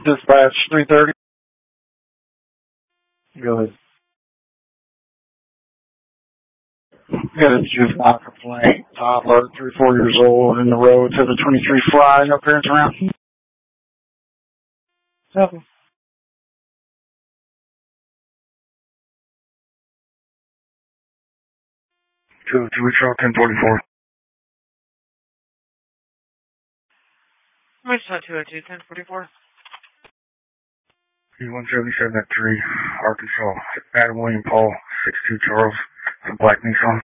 Dispatch 330. Go ahead. Got a juvenile complaint. Toddler, 3 or 4 years old, in the road to the 23 fly. No parents around. Nothing. 2 1044. Wichita 202 1044. P177 at 3, Arkansas. Adam William Paul, 62 Charles, it's a black Nissan.